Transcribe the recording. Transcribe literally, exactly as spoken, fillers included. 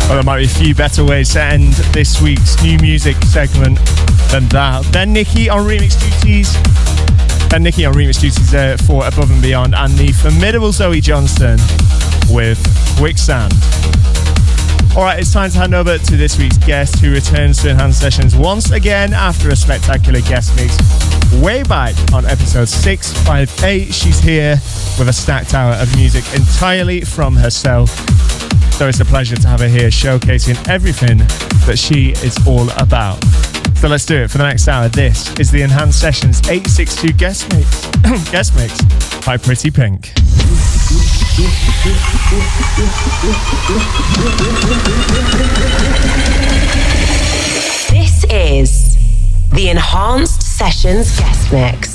Well, there might be a few better ways to end this week's new music segment than that. Then Nikki on remix duties. Then Nikki on remix duties uh, for Above and Beyond, and the formidable Zoe Johnston with Quicksand. Alright, it's time to hand over to this week's guest, who returns to Enhanced Sessions once again after a spectacular guest mix way back on episode six fifty-eight. She's here with a stacked hour of music entirely from herself. So it's a pleasure to have her here showcasing everything that she is all about. So let's do it for the next hour. This is the Enhanced Sessions eight sixty-two guest mix, guest mix by Pretty Pink. This is the Enhanced Sessions guest mix.